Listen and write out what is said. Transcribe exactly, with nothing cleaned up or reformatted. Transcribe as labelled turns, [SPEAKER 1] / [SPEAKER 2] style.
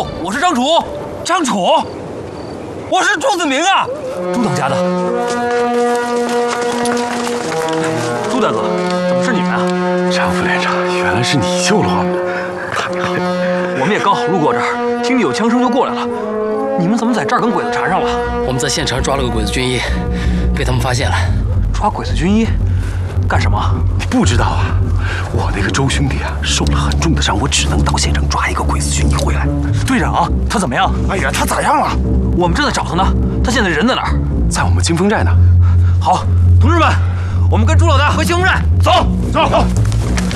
[SPEAKER 1] 我是张楚，张楚，我是朱子明啊，朱当家的。朱大哥，怎么是你们啊？
[SPEAKER 2] 张副连长，原来是你救了我们。
[SPEAKER 1] 我们也刚好路过这儿，听见有枪声就过来了。你们怎么在这儿跟鬼子缠上了？
[SPEAKER 3] 我们在现场抓了个鬼子军医，被他们发现了。
[SPEAKER 1] 抓鬼子军医？干什么？
[SPEAKER 2] 你不知道啊？我那个周兄弟啊，受了很重的伤，我只能到现场抓一个鬼子军医回来。
[SPEAKER 1] 队长，他怎么样？
[SPEAKER 2] 哎呀，他咋样了？
[SPEAKER 1] 我们正在找他呢，他现在人在哪儿？
[SPEAKER 2] 在我们金峰寨呢。
[SPEAKER 1] 好，同志们，我们跟朱老大回金峰寨走走走。